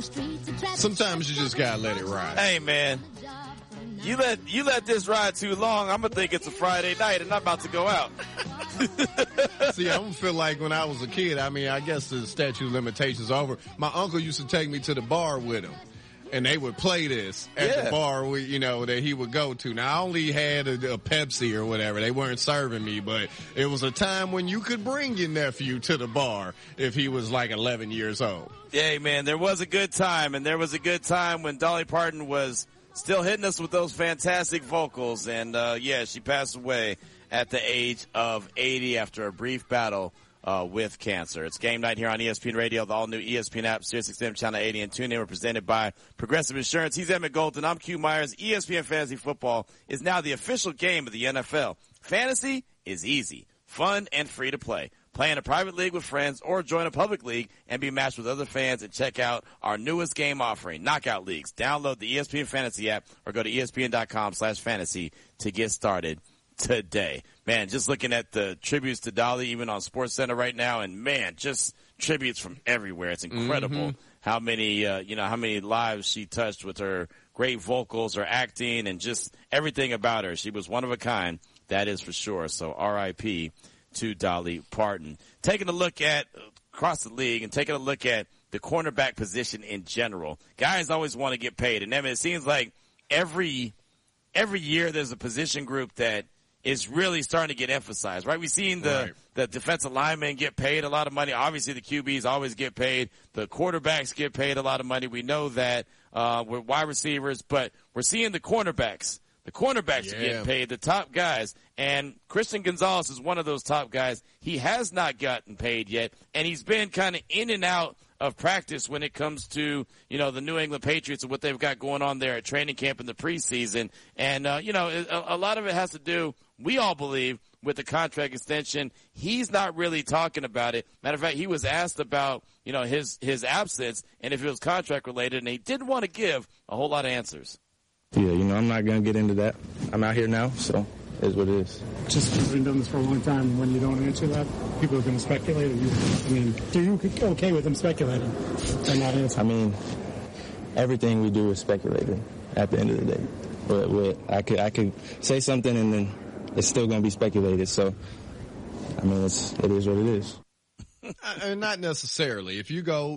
Sometimes you just gotta let it ride. Hey, man. You let this ride too long, I'm gonna think it's a Friday night and I'm about to go out. See, I don't feel like when I was a kid, I mean, I guess the statute of limitations is over. My uncle used to take me to the bar with him. And they would play this at the bar, that he would go to. Now, I only had a Pepsi or whatever. They weren't serving me, but it was a time when you could bring your nephew to the bar if he was like 11 years old. Yeah, man, there was a good time, and there was a good time when Dolly Parton was still hitting us with those fantastic vocals. And, she passed away at the age of 80 after a brief battle with cancer. It's game night here on ESPN Radio, the all-new ESPN app, SiriusXM Channel 80, and TuneIn. We're presented by Progressive Insurance. He's Emmett Golden. I'm Q Myers. ESPN Fantasy Football is now the official game of the NFL. Fantasy is easy, fun, and free to play. Play in a private league with friends or join a public league and be matched with other fans, and check out our newest game offering, Knockout Leagues. Download the ESPN Fantasy app or go to ESPN.com/fantasy to get started today. Man, just looking at the tributes to Dolly even on SportsCenter right now, and man, just tributes from everywhere. It's incredible how many lives she touched with her great vocals, her acting, and just everything about her. She was one of a kind, that is for sure. So R.I.P. to Dolly Parton. Taking a look at across the league and taking a look at the cornerback position in general. Guys always want to get paid, and it seems like every year there's a position group that is really starting to get emphasized, right? We've seen the defensive linemen get paid a lot of money. Obviously, the QBs always get paid. The quarterbacks get paid a lot of money. We know that with wide receivers, but we're seeing the cornerbacks. The cornerbacks are getting paid, the top guys. And Christian Gonzalez is one of those top guys. He has not gotten paid yet, and he's been kind of in and out of practice when it comes to, the New England Patriots and what they've got going on there at training camp in the preseason. And, a lot of it has to do, we all believe, with the contract extension. He's not really talking about it. Matter of fact, he was asked about, his absence and if it was contract related, and he didn't want to give a whole lot of answers. Yeah, I'm not going to get into that. I'm out here now, so it is what it is. Just because we've done this for a long time, when you don't answer that, people are going to speculate. Are you okay with them speculating and not answering? Everything we do is speculating at the end of the day. But I could say something and then it's still going to be speculated. So, it is what it is. Not necessarily. If you go,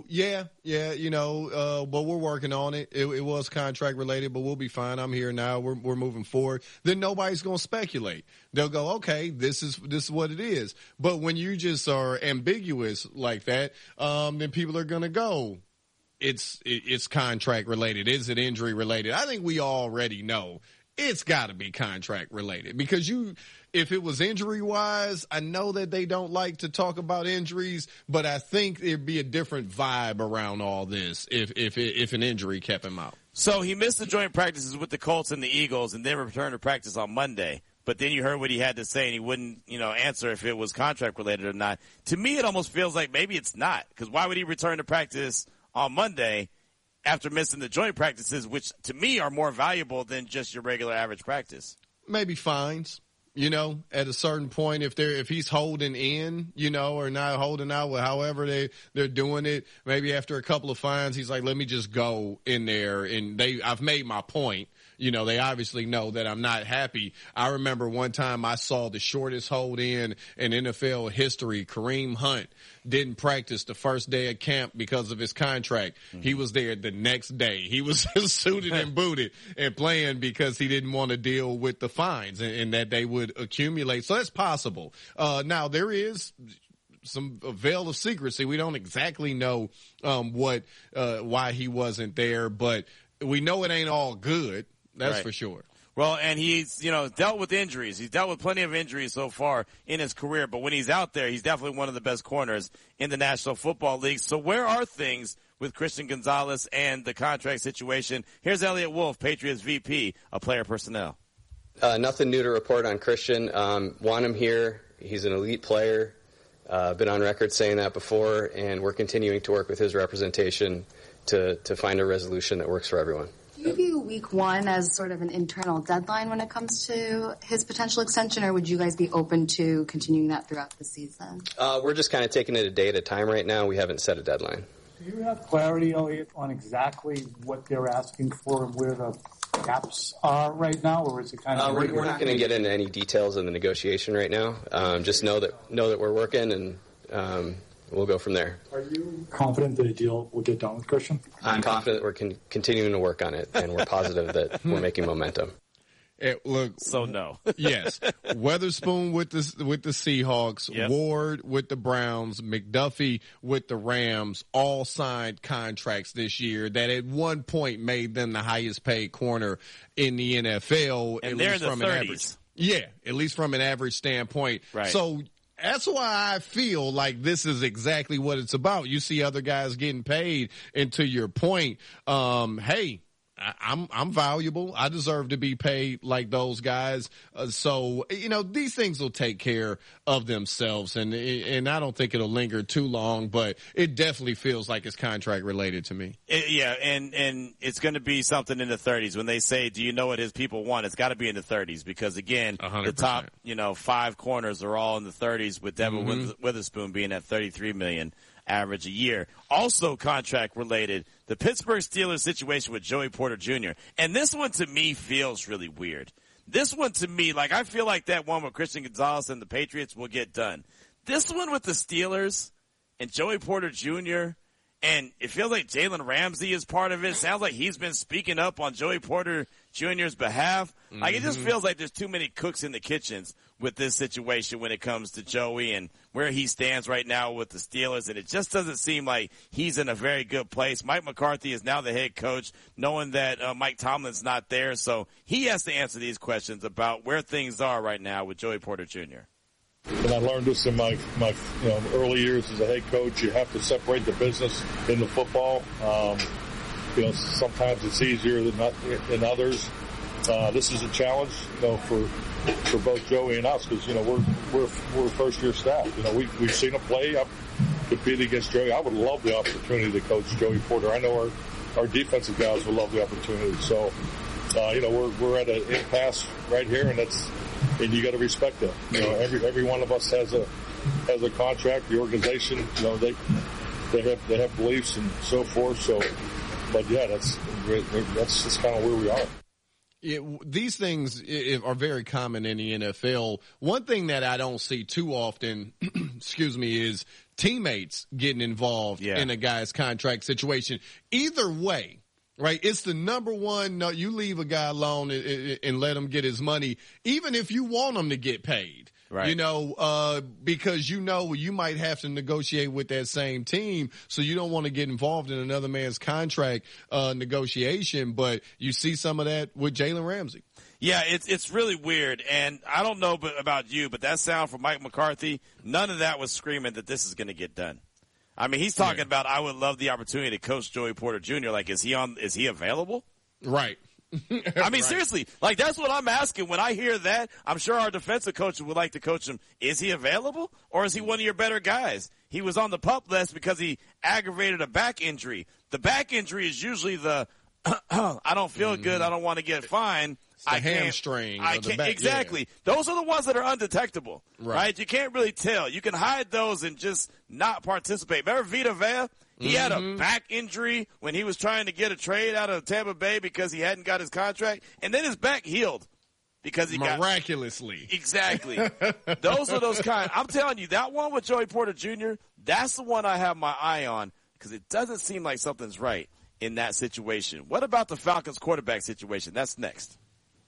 but we're working on it. It was contract related, but we'll be fine. I'm here now. We're moving forward. Then nobody's going to speculate. They'll go, okay, this is what it is. But when you just are ambiguous like that, then people are going to go, it's contract related. Is it injury related? I think we already know it's got to be contract related because if it was injury wise, I know that they don't like to talk about injuries, but I think it'd be a different vibe around all this if an injury kept him out. So he missed the joint practices with the Colts and the Eagles and then returned to practice on Monday. But then you heard what he had to say, and he wouldn't, answer if it was contract related or not. To me, it almost feels like maybe it's not, because why would he return to practice on Monday after missing the joint practices, which to me are more valuable than just your regular average practice? Maybe fines. At a certain point, if he's holding in, or not holding out, however they're doing it, maybe after a couple of fines, he's like, let me just go in there and I've made my point. They obviously know that I'm not happy. I remember one time I saw the shortest hold in NFL history. Kareem Hunt didn't practice the first day of camp because of his contract. Mm-hmm. He was there the next day. He was suited and booted and playing because he didn't want to deal with the fines and that they would accumulate. So that's possible. Now there is a veil of secrecy. We don't exactly know why he wasn't there, but we know it ain't all good. That's right. For sure. Well, and he's, dealt with injuries. He's dealt with plenty of injuries so far in his career, but when he's out there, he's definitely one of the best corners in the National Football League. So where are things with Christian Gonzalez and the contract situation? Here's Elliot Wolf, Patriots VP of Player Personnel. Nothing new to report on Christian. Want him here. He's an elite player. Been on record saying that before, and we're continuing to work with his representation to find a resolution that works for everyone. Do you view week one as sort of an internal deadline when it comes to his potential extension, or would you guys be open to continuing that throughout the season? We're just kind of taking it a day at a time right now. We haven't set a deadline. Do you have clarity, Elliot, on exactly what they're asking for and where the gaps are right now, or is it kind of? We're not going to get into any details of the negotiation right now. Just know that we're working, and we'll go from there. Are you confident that a deal will get done with Christian? I'm confident that we're continuing to work on it, and we're positive that we're making momentum. Look, So no. yes, Weatherspoon with the Seahawks, Yep. Ward with the Browns, McDuffie with the Rams, all signed contracts this year that at one point made them the highest paid corner in the NFL. And at they're least in from the an 30s. average. Yeah, at least from an average standpoint. Right. So that's why I feel like this is exactly what it's about. You see other guys getting paid, and to your point, hey, I'm valuable. I deserve to be paid like those guys. So, these things will take care of themselves, and I don't think it'll linger too long, but it definitely feels like it's contract related to me. And it's going to be something in the 30s. When they say, do you know what his people want? It's got to be in the 30s because, again, 100%. the top, 5 corners are all in the 30s with Devin Witherspoon being at $33 million average a year. Also contract related, the Pittsburgh Steelers situation with Joey Porter Jr. And this one to me feels really weird. This one to me, I feel like that one with Christian Gonzalez and the Patriots will get done. This one with the Steelers and Joey Porter Jr., and it feels like Jalen Ramsey is part of it. Sounds like he's been speaking up on Joey Porter Jr.'s behalf. It just feels like there's too many cooks in the kitchens with this situation when it comes to Joey and where he stands right now with the Steelers. And it just doesn't seem like he's in a very good place. Mike McCarthy is now the head coach, knowing that Mike Tomlin's not there. So he has to answer these questions about where things are right now with Joey Porter Jr. And I learned this in my early years as a head coach. You have to separate the business in the football. Sometimes it's easier than others. This is a challenge, for both Joey and us because we're first year staff. We've seen him play. I've competed against Joey. I would love the opportunity to coach Joey Porter. I know our defensive guys would love the opportunity. So we're at an impasse right here, and you got to respect that. Every one of us has a contract. The organization, they have beliefs and so forth. So, but yeah, that's just kind of where we are. These things are very common in the NFL. One thing that I don't see too often, is teammates getting involved in a guy's contract situation. Either way, right? It's the number one. No, you leave a guy alone and let him get his money, even if you want him to get paid. Right. Because you might have to negotiate with that same team, so you don't want to get involved in another man's contract negotiation. But you see some of that with Jalen Ramsey. Yeah, it's really weird, and I don't know about you, but that sound from Mike McCarthy, none of that was screaming that this is going to get done. I mean, he's talking about, I would love the opportunity to coach Joey Porter Jr. Is he available? Right. I mean, seriously, that's what I'm asking. When I hear that, I'm sure our defensive coach would like to coach him. Is he available, or is he one of your better guys? He was on the PUP list because he aggravated a back injury. The back injury is usually the, I don't feel good, I don't want to get fined. It's the hamstring. Exactly. Yeah. Those are the ones that are undetectable, right? You can't really tell. You can hide those and just not participate. Remember Vita Vea? He had a back injury when he was trying to get a trade out of Tampa Bay because he hadn't got his contract, and then his back healed because he miraculously. Exactly. Those are those kind. I'm telling you, that one with Joey Porter Jr., that's the one I have my eye on because it doesn't seem like something's right in that situation. What about the Falcons quarterback situation? That's next.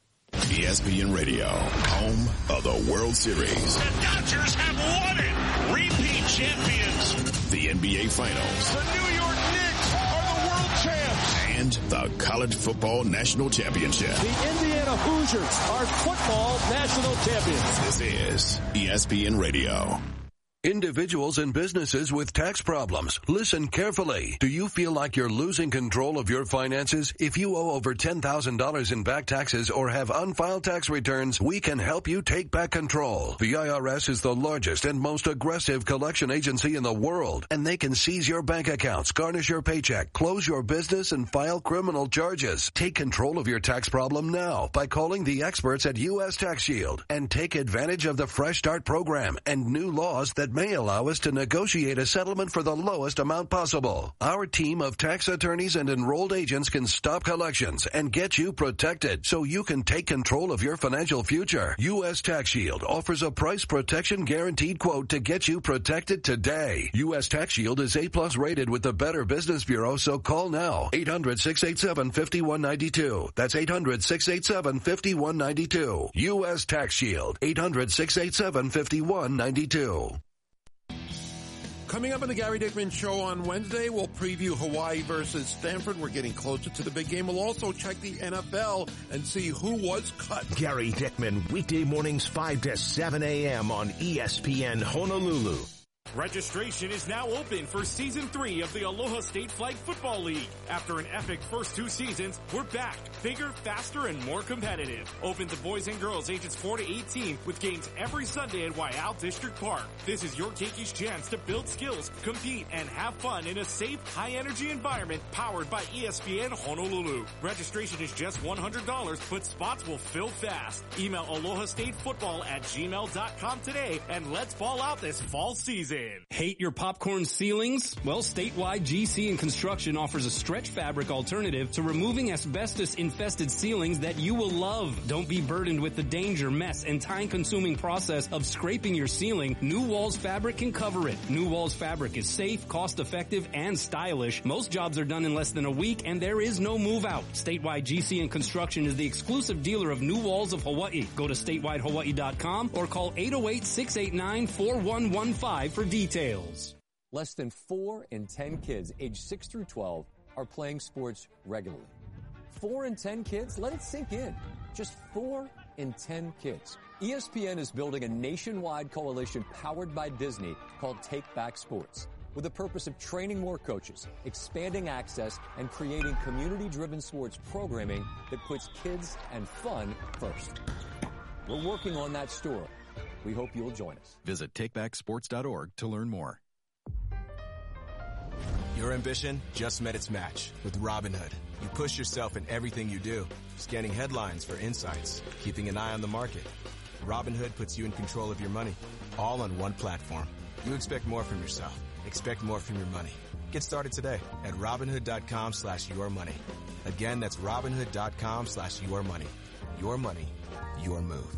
ESPN Radio, home of the World Series. The Dodgers have won it. Repeat champions. The NBA Finals. The New York Knicks are the world champs. And the College Football National Championship. The Indiana Hoosiers are football national champions. This is ESPN Radio. Individuals and businesses with tax problems, listen carefully. Do you feel like you're losing control of your finances? If you owe over $10,000 in back taxes or have unfiled tax returns, we can help you take back control. The IRS is the largest and most aggressive collection agency in the world, and they can seize your bank accounts, garnish your paycheck, close your business, and file criminal charges. Take control of your tax problem now by calling the experts at U.S. Tax Shield and take advantage of the Fresh Start program and new laws that may allow us to negotiate a settlement for the lowest amount possible. Our team of tax attorneys and enrolled agents can stop collections and get you protected so you can take control of your financial future. U.S. Tax Shield offers a price protection guaranteed quote to get you protected today. U.S. Tax Shield is A+ rated with the Better Business Bureau, so call now. 800-687-5192. That's 800-687-5192. U.S. Tax Shield. 800-687-5192. Coming up on the Gary Dickman Show on Wednesday, we'll preview Hawaii versus Stanford. We're getting closer to the big game. We'll also check the NFL and see who was cut. Gary Dickman, weekday mornings 5 to 7 a.m. on ESPN Honolulu. Registration is now open for Season 3 of the Aloha State Flag Football League. After an epic first 2 seasons, we're back. Bigger, faster, and more competitive. Open to boys and girls ages 4 to 18 with games every Sunday at Waiau District Park. This is your Keikis chance to build skills, compete, and have fun in a safe, high-energy environment powered by ESPN Honolulu. Registration is just $100, but spots will fill fast. Email alohastatefootball@gmail.com today, and let's ball out this fall season. Hate your popcorn ceilings? Well, Statewide GC and Construction offers a stretch fabric alternative to removing asbestos-infested ceilings that you will love. Don't be burdened with the danger, mess, and time-consuming process of scraping your ceiling. New Walls Fabric can cover it. New Walls Fabric is safe, cost-effective, and stylish. Most jobs are done in less than a week, and there is no move-out. Statewide GC and Construction is the exclusive dealer of New Walls of Hawaii. Go to statewide.hawaii.com or call 808-689-4115 for details. Less than 4 in 10 kids aged 6 through 12 are playing sports regularly. 4 in 10 kids? Let it sink in. Just 4 in 10 kids. ESPN is building a nationwide coalition powered by Disney called Take Back Sports, with the purpose of training more coaches, expanding access, and creating community-driven sports programming that puts kids and fun first. We're working on that story. We hope you'll join us. Visit takebacksports.org to learn more. Your ambition just met its match with Robinhood. You push yourself in everything you do, scanning headlines for insights, keeping an eye on the market. Robinhood puts you in control of your money, all on one platform. You expect more from yourself. Expect more from your money. Get started today at Robinhood.com/yourmoney. Again, that's Robinhood.com/yourmoney. Your money, your move.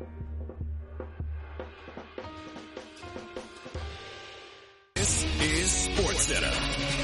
This is SportsCenter.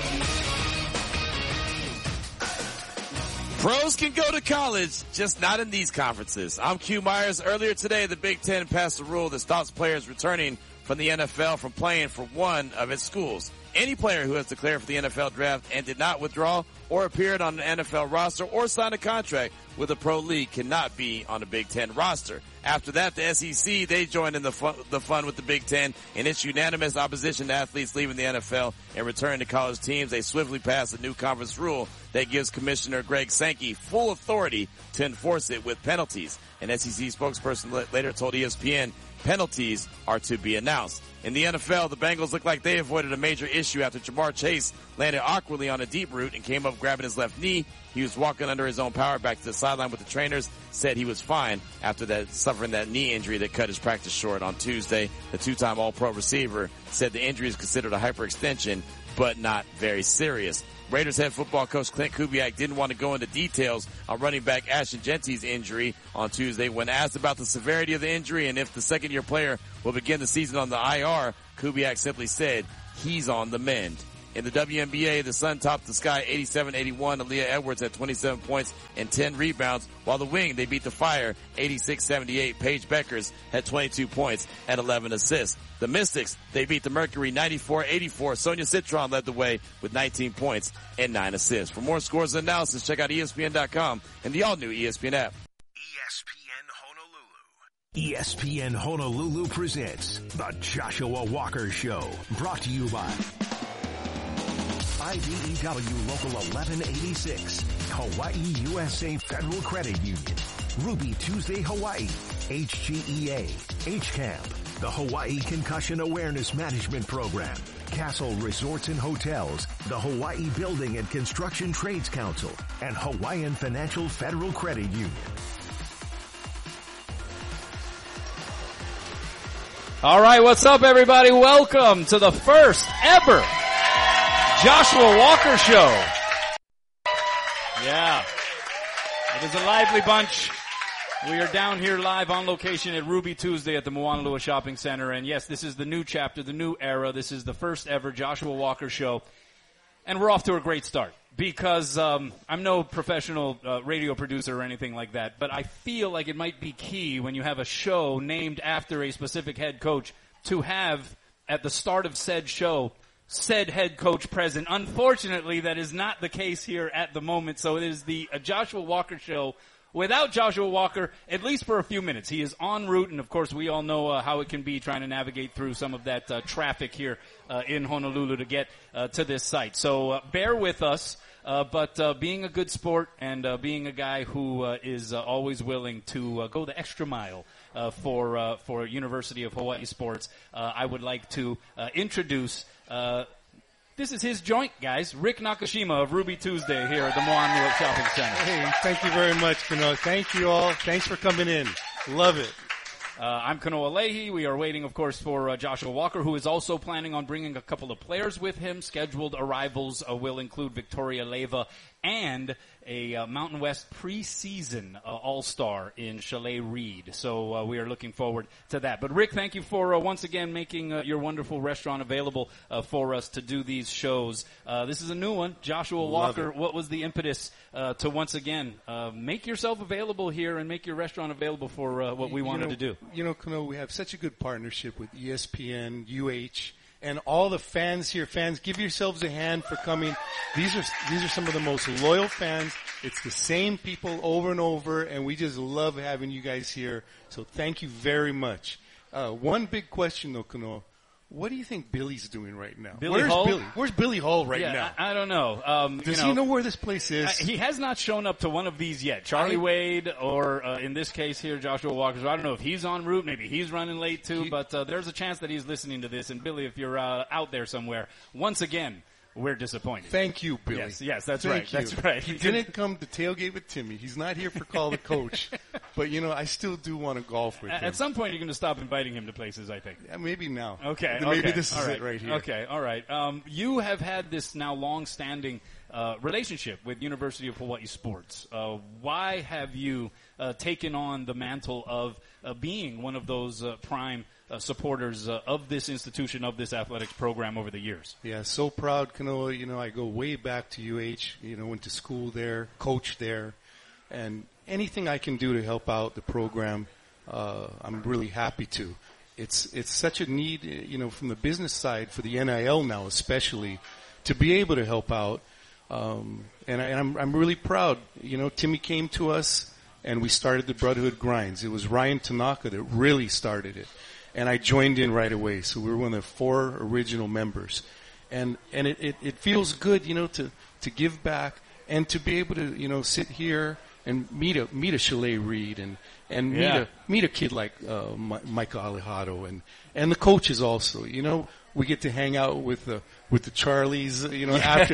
Pros can go to college, just not in these conferences. I'm Q Myers. Earlier today, the Big Ten passed a rule that stops players returning from the NFL from playing for one of its schools. Any player who has declared for the NFL draft and did not withdraw or appeared on an NFL roster or signed a contract with a pro league cannot be on a Big Ten roster. After that, the SEC, they joined in the fun with the Big Ten. In its unanimous opposition to athletes leaving the NFL and returning to college teams, they swiftly passed a new conference rule that gives Commissioner Greg Sankey full authority to enforce it with penalties. An SEC spokesperson later told ESPN penalties are to be announced. In the NFL, the Bengals look like they avoided a major issue after Jamar Chase landed awkwardly on a deep route and came up grabbing his left knee. He was walking under his own power back to the sideline with the trainers, said he was fine after that suffering that knee injury that cut his practice short on Tuesday. The two-time All-Pro receiver said the injury is considered a hyperextension, but not very serious. Raiders head football coach Clint Kubiak didn't want to go into details on running back Ashton Genty's injury on Tuesday. When asked about the severity of the injury and if the second-year player will begin the season on the IR, Kubiak simply said, he's on the mend. In the WNBA, the Sun topped the Sky 87-81. Aaliyah Edwards had 27 points and 10 rebounds, while the Wing, they beat the Fire 86-78. Paige Beckers had 22 points and 11 assists. The Mystics, they beat the Mercury 94-84. Sonia Citron led the way with 19 points and 9 assists. For more scores and analysis, check out ESPN.com and the all-new ESPN app. ESPN Honolulu presents The Joshua Walker Show, brought to you by IBEW Local 1186, Hawaii USA Federal Credit Union, Ruby Tuesday Hawaii, HGEA, HCAMP, the Hawaii Concussion Awareness Management Program, Castle Resorts and Hotels, the Hawaii Building and Construction Trades Council, and Hawaiian Financial Federal Credit Union. All right, what's up, everybody? Welcome to the first ever Joshua Walker Show. Yeah, it is a lively bunch. We are down here live on location at Ruby Tuesday at the Moanalua Shopping Center. And yes, this is the new chapter, the new era. This is the first ever Joshua Walker Show. And we're off to a great start because I'm no professional radio producer or anything like that, but I feel like it might be key when you have a show named after a specific head coach to have, at the start of said show, said head coach present. Unfortunately, that is not the case here at the moment, so it is the Joshua Walker Show without Joshua Walker, at least for a few minutes. He is en route, and of course we all know how it can be trying to navigate through some of that traffic here in Honolulu to get to this site. So bear with us, but being a good sport and being a guy who is always willing to go the extra mile for University of Hawaii sports, I would like to introduce this is his joint, guys. Rick Nakashima of Ruby Tuesday here at the Moanalua Shopping Center. Hey, thank you very much, Kanoa. Thank you all. Thanks for coming in. Love it. I'm Kanoa Leahy. We are waiting, of course, for Joshua Walker, who is also planning on bringing a couple of players with him. Scheduled arrivals will include Victoria Leva and a Mountain West preseason all-star in Chalet Reed. So we are looking forward to that. But, Rick, thank you for once again making your wonderful restaurant available for us to do these shows. This is a new one. Joshua Walker, what was the impetus to once again make yourself available here and make your restaurant available for what we wanted to do? You know, Kanoa, we have such a good partnership with ESPN, UH, and all the fans here. Fans, give yourselves a hand for coming. These are some of the most loyal fans. It's the same people over and over, and we just love having you guys here. So thank you very much. One big question, though, Kanoa. What do you think Billy's doing right now? Where's Billy Hull right now? I don't know. Does he know where this place is? He has not shown up to one of these yet. Charlie Wade, or in this case here, Joshua Walker. So I don't know if he's en route. Maybe he's running late too. But there's a chance that he's listening to this. And Billy, if you're out there somewhere, once again, we're disappointed. Thank you, Billy. Yes, that's Thank right. you. That's right. He didn't come to tailgate with Timmy. He's not here for Call the Coach. But, I still do want to golf with him. At some point, you're going to stop inviting him to places, I think. Yeah, maybe now. Okay. Maybe this is it right here. Okay, all right. You have had this now long-standing relationship with University of Hawaii sports. Why have you taken on the mantle of being one of those prime supporters of this institution, of this athletics program over the years? Yeah, so proud, Kanoa. I go way back to UH. Went to school there, coached there, and anything I can do to help out the program, I'm really happy to. It's such a need, from the business side for the NIL now, especially, to be able to help out. And I'm really proud. Timmy came to us, and we started the Brotherhood Grinds. It was Ryan Tanaka that really started it. And I joined in right away. So we were one of the 4 original members. And it feels good, to give back and to be able to, sit here and meet a Chalet Reed and meet a kid like Michael Alejado and the coaches also. We get to hang out with the Charlies, after.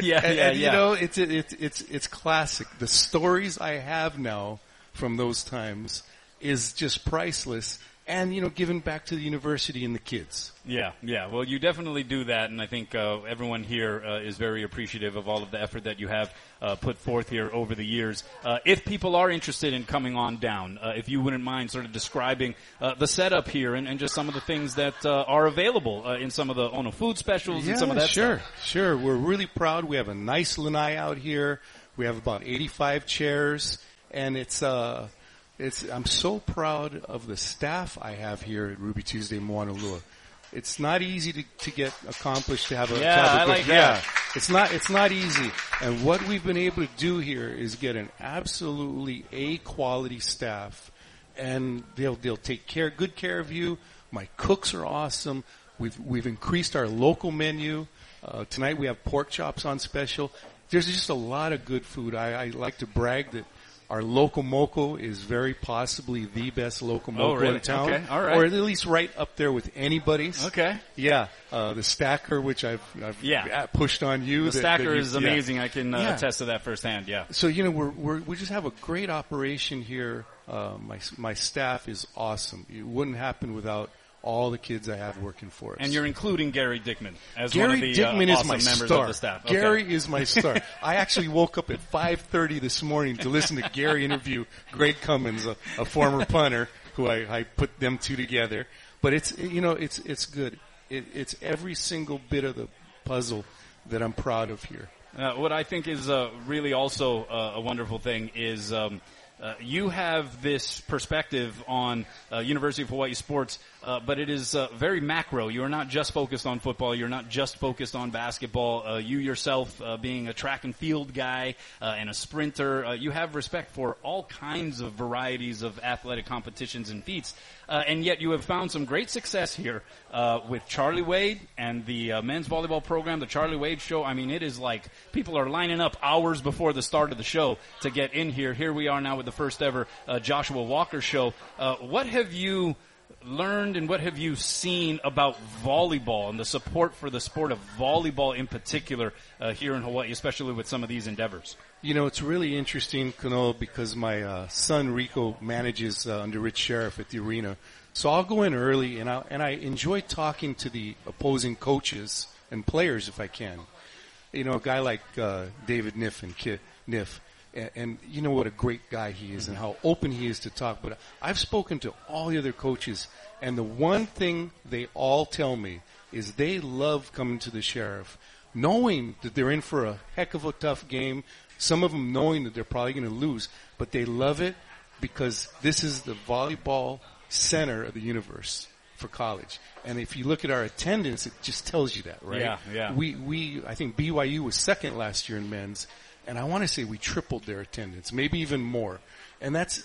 It's classic. The stories I have now from those times is just priceless. And, giving back to the university and the kids. Yeah. Well, you definitely do that, and I think everyone here is very appreciative of all of the effort that you have put forth here over the years. If people are interested in coming on down, if you wouldn't mind sort of describing the setup here and just some of the things that are available in some of the Ono food specials and some of that stuff. Sure. We're really proud. We have a nice lanai out here. We have about 85 chairs, and I'm so proud of the staff I have here at Ruby Tuesday Moanalua. It's not easy to get accomplished to have a that. It's not easy. And what we've been able to do here is get an absolutely A-quality staff, and they'll take good care of you. My cooks are awesome. We've increased our local menu. Tonight we have pork chops on special. There's just a lot of good food. I like to brag that our local moco is very possibly the best local moco in town. Okay. All right. Or at least right up there with anybody's. Okay. Yeah. The stacker, which I've pushed on you. The stacker is amazing. I can attest to that firsthand. Yeah. So, we just have a great operation here. My staff is awesome. It wouldn't happen without all the kids I have working for us. And you're including Gary Dickman as Gary one of the Dickman is awesome my members star. of the staff. Okay. Gary is my star. I actually woke up at 5:30 this morning to listen to Gary interview Greg Cummins, a former punter, who I put them two together. But it's good. It's every single bit of the puzzle that I'm proud of here. What I think is really also a wonderful thing is you have this perspective on University of Hawaii sports, but it is very macro. You are not just focused on football. You're not just focused on basketball. You yourself, being a track and field guy and a sprinter, you have respect for all kinds of varieties of athletic competitions and feats. And yet you have found some great success here with Charlie Wade and the men's volleyball program, the Charlie Wade Show. I mean, it is like people are lining up hours before the start of the show to get in here. Here we are now with the first ever Joshua Walker Show. What have you learned and what have you seen about volleyball and the support for the sport of volleyball in particular here in Hawaii, especially with some of these endeavors? You know, it's really interesting, Kano, because my son Rico manages under Rich Sheriff at the arena. So I'll go in early, and I enjoy talking to the opposing coaches and players if I can. You know, a guy like David Niff and Kit Niff, and you know what a great guy he is and how open he is to talk. But I've spoken to all the other coaches, and the one thing they all tell me is they love coming to the Sheriff, knowing that they're in for a heck of a tough game. Some of them knowing that they're probably going to lose, but they love it because this is the volleyball center of the universe for college. And if you look at our attendance, it just tells you that, right? Yeah. I think BYU was second last year in men's, and I want to say we tripled their attendance, maybe even more. And that's,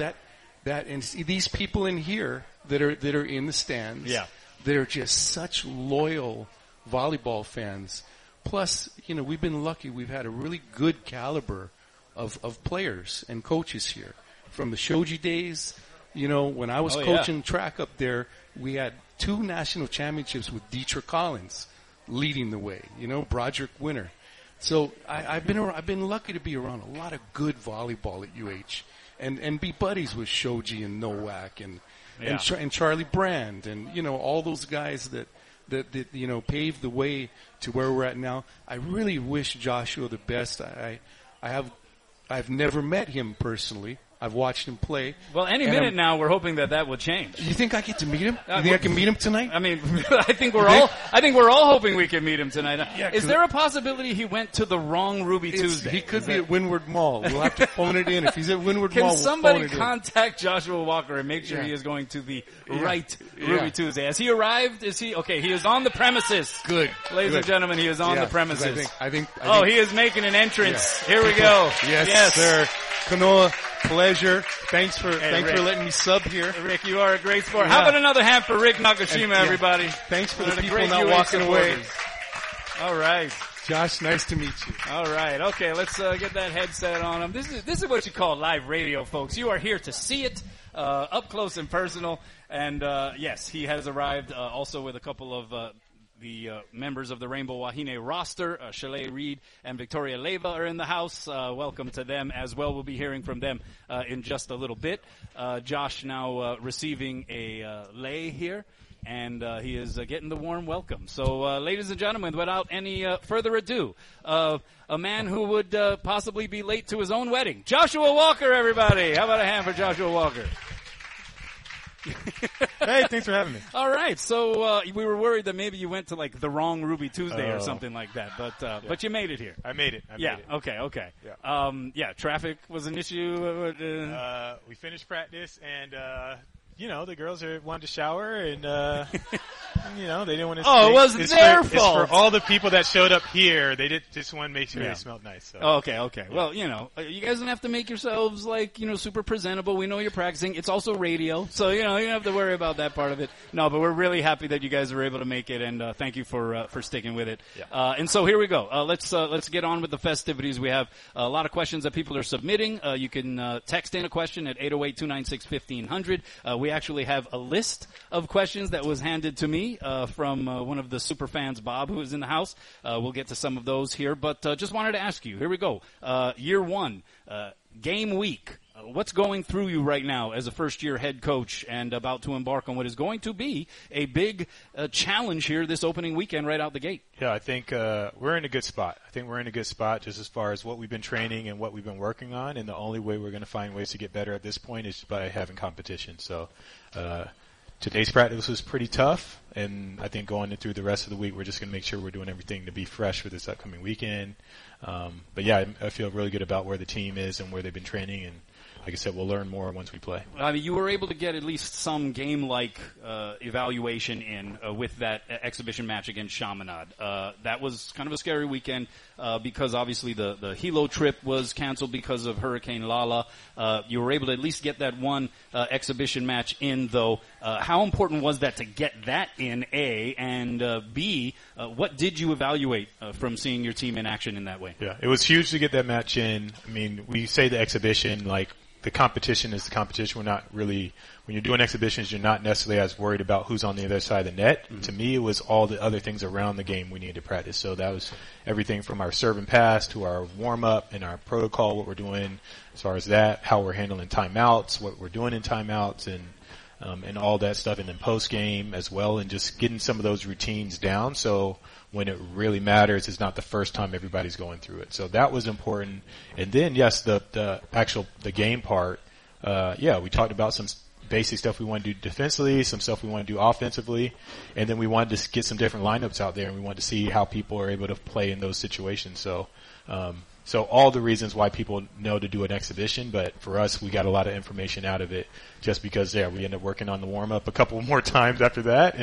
and these people in here that are in the stands, that are just such loyal volleyball fans. Plus, we've been lucky. We've had a really good caliber of players and coaches here. From the Shoji days, when I was coaching track up there, we had 2 national championships with Dietrich Collins leading the way, Broderick Winter. So I've been lucky to be around a lot of good volleyball at UH and be buddies with Shoji and Nowak and Charlie Brand and, all those guys that paved the way to where we're at now. I really wish Joshua the best. I've never met him personally. I've watched him play. Well, any minute now, we're hoping that will change. You think I get to meet him? You think I can meet him tonight? I mean, I think we're all hoping we can meet him tonight. Yeah, is there a possibility he went to the wrong Ruby Tuesday? He could be at Windward Mall. We'll have to phone it in. If he's at Windward Mall, we'll Can somebody phone it contact Joshua Walker and make sure he is going to the right Ruby Tuesday? Has he arrived? Is he okay? He is on the premises. Good, ladies and gentlemen, he is on the premises. I think. He is making an entrance. Here we go. Yes, sir. Kanoa, pleasure. Thanks for letting me sub here. Rick, you are a great sport. How about another hand for Rick Nakashima, everybody? Thanks for the people not walking away. All right. Josh, nice to meet you. All right. Okay, let's get that headset on him. This is what you call live radio, folks. You are here to see it up close and personal. And yes, he has arrived also with a couple of the members of the Rainbow Wahine roster. Chalet Reed and Victoria Leyva are in the house. Welcome to them as well. We'll be hearing from them in just a little bit. Josh now receiving a lei here, and he is getting the warm welcome. So, ladies and gentlemen, without any further ado, a man who would possibly be late to his own wedding, Joshua Walker, everybody. How about a hand for Joshua Walker? Hey, thanks for having me. All right, so we were worried that maybe you went to like the wrong Ruby Tuesday or something like that, but you made it here. I made it. Okay. Yeah. Traffic was an issue. We finished practice, and the girls wanted to shower, and they didn't want to. Oh, it was their fault. It's for all the people that showed up here. They just want to make sure they smelled nice. So. Okay. Well, you guys don't have to make yourselves super presentable. We know you're practicing. It's also radio, so you don't have to worry about that part of it. No, but we're really happy that you guys were able to make it, and thank you for sticking with it. Yeah. And so here we go. Let's get on with the festivities. We have a lot of questions that people are submitting. You can text in a question at 808-296-1500. We actually have a list of questions that was handed to me from one of the super fans, Bob, who is in the house. We'll get to some of those here, but just wanted to ask you. Here we go. Year one, game week. what's going through you right now as a first-year head coach and about to embark on what is going to be a big challenge here this opening weekend right out the gate? Yeah, I think we're in a good spot. I think we're in a good spot just as far as what we've been training and what we've been working on, and the only way we're going to find ways to get better at this point is by having competition. So today's practice was pretty tough, and I think going through the rest of the week, we're just going to make sure we're doing everything to be fresh for this upcoming weekend. But yeah, I feel really good about where the team is and where they've been training, and like I said, we'll learn more once we play. I mean, you were able to get at least some game-like evaluation in with that exhibition match against Chaminade. That was kind of a scary weekend because obviously the Hilo trip was canceled because of Hurricane Lala. You were able to at least get that one exhibition match in, though. How important was that to get that in, A, and B, what did you evaluate from seeing your team in action in that way? Yeah, it was huge to get that match in. I mean, we say the exhibition, like, the competition is the competition. We're not really, when you're doing exhibitions, you're not necessarily as worried about who's on the other side of the net. Mm-hmm. To me, it was all the other things around the game we needed to practice. So that was everything from our serve and pass to our warm-up and our protocol, what we're doing as far as that, how we're handling timeouts, what we're doing in timeouts, and all that stuff, and then post-game as well, and just getting some of those routines down. So when it really matters, it's not the first time everybody's going through it. So that was important. And then, yes, the game part, we talked about some basic stuff we want to do defensively, some stuff we want to do offensively, and then we wanted to get some different lineups out there, and we wanted to see how people are able to play in those situations. So all the reasons why people know to do an exhibition, but for us, we got a lot of information out of it just because, we ended up working on the warm-up a couple more times after that.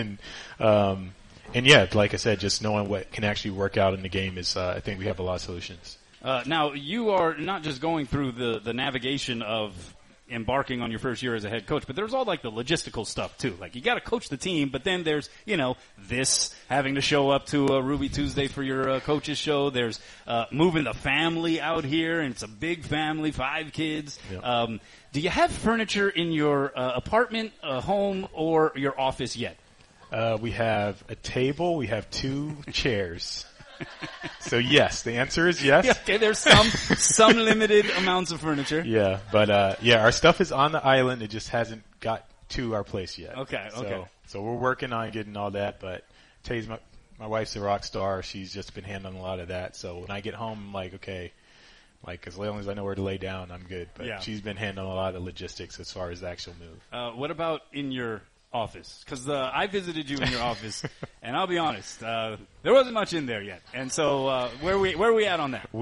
And yeah, like I said, just knowing what can actually work out in the game is, I think we have a lot of solutions. Now, you are not just going through the navigation of embarking on your first year as a head coach, but there's all like the logistical stuff too. Like you got to coach the team, but then there's, this having to show up to Ruby Tuesday for your coaches show. There's moving the family out here, and it's a big family, 5 kids. Yep. Do you have furniture in your apartment, home, or your office yet? We have a table. We have 2 chairs. So yes, the answer is yes. Okay, there's some limited amounts of furniture. Yeah, but our stuff is on the island. It just hasn't got to our place yet. Okay. So we're working on getting all that. But Tay's my wife's a rock star. She's just been handling a lot of that. So when I get home, I'm like, okay, as long as I know where to lay down, I'm good. But she's been handling a lot of logistics as far as the actual move. What about in your office? Because I visited you in your office, and I'll be honest, there wasn't much in there yet. And so where are we at on that?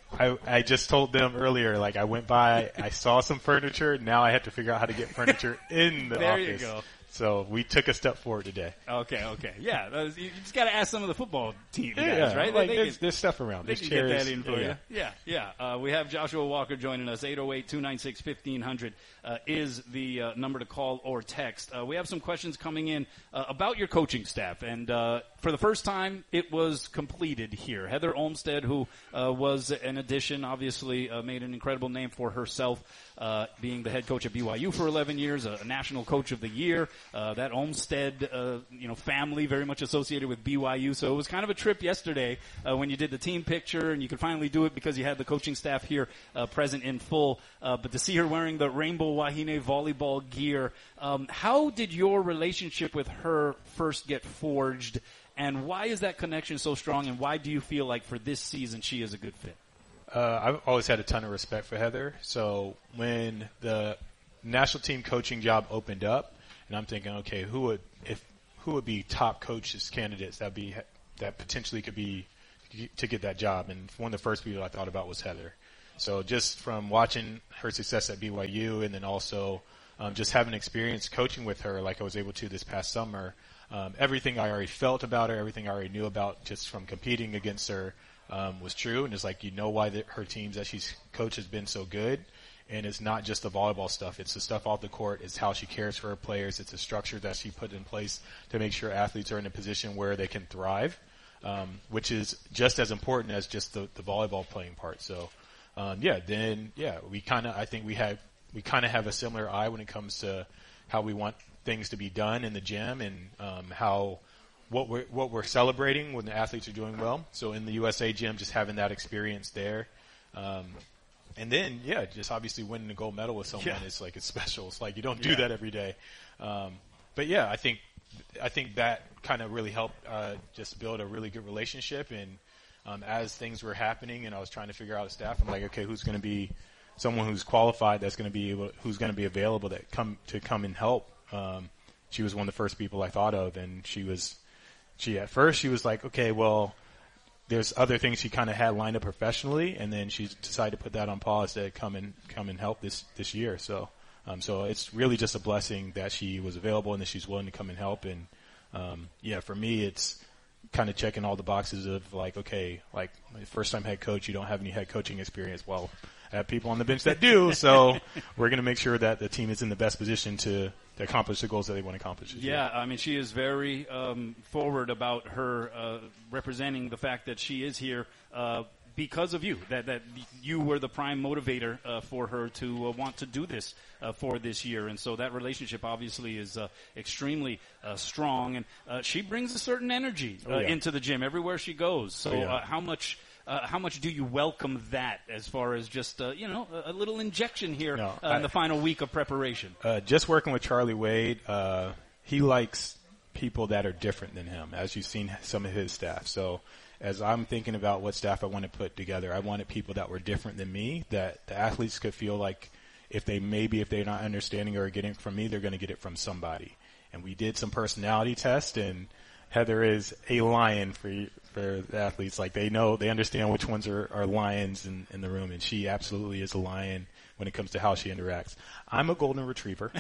I just told them earlier, I went by, I saw some furniture. Now I have to figure out how to get furniture in the there office. There you go. So we took a step forward today. Okay. Yeah, you just got to ask some of the football team guys, right? There's stuff around. They can get that in for you. Yeah. We have Joshua Walker joining us. 808-296-1500 is the number to call or text. We have some questions coming in about your coaching staff. And for the first time, it was completed here. Heather Olmstead, who was an addition, obviously made an incredible name for herself, being the head coach at BYU for 11 years, a national coach of the year. That Olmstead, family very much associated with BYU. So it was kind of a trip yesterday when you did the team picture, and you could finally do it because you had the coaching staff here present in full. But to see her wearing the Rainbow Wahine volleyball gear, how did your relationship with her first get forged, and why is that connection so strong, and why do you feel like for this season she is a good fit? I've always had a ton of respect for Heather. So when the national team coaching job opened up, and I'm thinking, okay, who would be top coaches candidates that potentially could be to get that job? And one of the first people I thought about was Heather. So just from watching her success at BYU, and then also just having experience coaching with her, like I was able to this past summer, everything I already felt about her, everything I already knew about just from competing against her was true. And it's why her teams that she's coached has been so good. And it's not just the volleyball stuff. It's the stuff off the court. It's how she cares for her players. It's the structure that she put in place to make sure athletes are in a position where they can thrive, which is just as important as just the volleyball playing part. So, we kind of have a similar eye when it comes to how we want things to be done in the gym, and what we're celebrating when the athletes are doing well. So in the USA gym, just having that experience there. And then, just obviously winning a gold medal with someone is like, it's special. It's like you don't do that every day. But I think that kind of really helped just build a really good relationship. And as things were happening and I was trying to figure out a staff, I'm like, okay, who's going to be someone who's qualified, who's going to be available to come and help. She was one of the first people I thought of, and at first she was like, okay, well, there's other things she kind of had lined up professionally, and then she decided to put that on pause to come and help this year. So it's really just a blessing that she was available and that she's willing to come and help. And for me, it's kind of checking all the boxes of like, okay, like my first time head coach, you don't have any head coaching experience. Well, I have people on the bench that do, so we're going to make sure that the team is in the best position to accomplish the goals that they want to accomplish. I mean, she is very forward about her representing the fact that she is here because of you, that you were the prime motivator for her to want to do this for this year. And so that relationship obviously is extremely strong, and she brings a certain energy into the gym everywhere she goes. So how much do you welcome that as far as just, a little injection here in the final week of preparation? Just working with Charlie Wade, he likes people that are different than him, as you've seen some of his staff. So as I'm thinking about what staff I want to put together, I wanted people that were different than me, that the athletes could feel like if they're not understanding or getting it from me, they're going to get it from somebody. And we did some personality tests, and Heather is a lion for the athletes. Like they understand which ones are lions in the room, and she absolutely is a lion when it comes to how she interacts. I'm a golden retriever.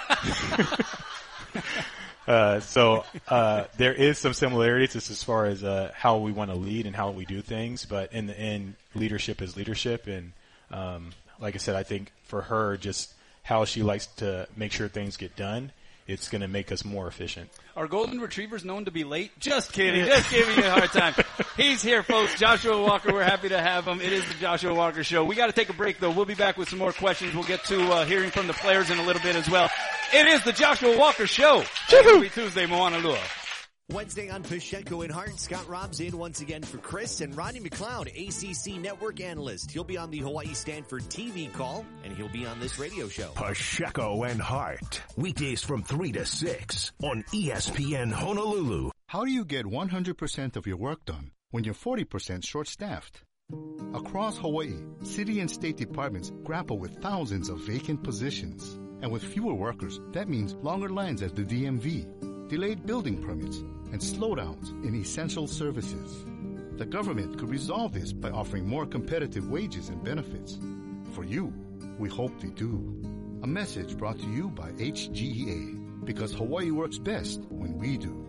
So there is some similarities as far as how we want to lead and how we do things, but in the end, leadership is leadership. And like I said, I think for her, just how she likes to make sure things get done, it's going to make us more efficient. Are golden retrievers known to be late? Just kidding. Just giving you a hard time. He's here, folks. Joshua Walker. We're happy to have him. It is the Joshua Walker Show. We got to take a break, though. We'll be back with some more questions. We'll get to hearing from the players in a little bit as well. It is the Joshua Walker Show. Every Tuesday, Moanalua. Wednesday on Pacheco and Hart, Scott Robbs in once again for Chris, and Ronnie McLeod, ACC network analyst. He'll be on the Hawaii Stanford TV call, and he'll be on this radio show. Pacheco and Hart, weekdays from 3 to 6 on ESPN Honolulu. How do you get 100% of your work done when you're 40% short-staffed? Across Hawaii, city and state departments grapple with thousands of vacant positions. And with fewer workers, that means longer lines at the DMV, delayed building permits, and slowdowns in essential services. The government could resolve this by offering more competitive wages and benefits. For you, we hope they do. A message brought to you by HGEA, because Hawaii works best when we do.